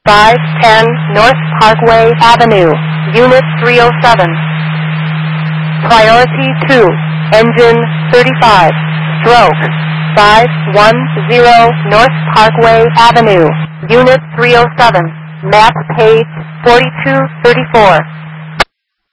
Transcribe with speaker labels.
Speaker 1: 510 North Parkway Avenue, Unit 307. Priority 2, Engine 35, stroke 510 North Parkway Avenue, Unit 307. Map page 4234.